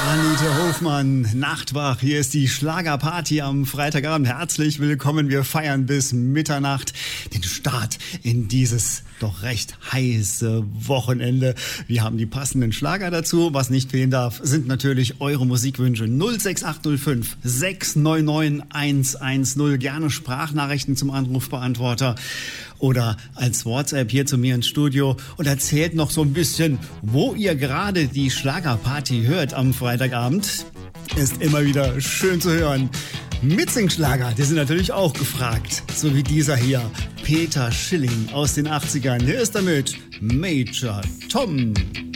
Anita Hofmann, Nachtwach. Hier ist die Schlagerparty am Freitagabend. Herzlich willkommen. Wir feiern bis Mitternacht den Start in dieses doch recht heiße Wochenende. Wir haben die passenden Schlager dazu. Was nicht fehlen darf, sind natürlich eure Musikwünsche. 06805 699 110. Gerne Sprachnachrichten zum Anrufbeantworter oder als WhatsApp hier zu mir ins Studio und erzählt noch so ein bisschen, wo ihr gerade die Schlagerparty hört am Freitagabend. Ist immer wieder schön zu hören. Mitsingschlager, die sind natürlich auch gefragt. So wie dieser hier, Peter Schilling aus den 80ern. Hier ist damit Major Tom.